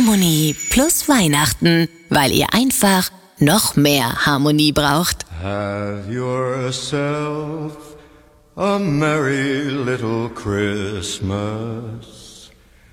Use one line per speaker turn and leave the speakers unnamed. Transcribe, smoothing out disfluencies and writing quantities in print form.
Harmonie plus Weihnachten, weil ihr einfach noch mehr Harmonie braucht.
Have yourself a merry little Christmas.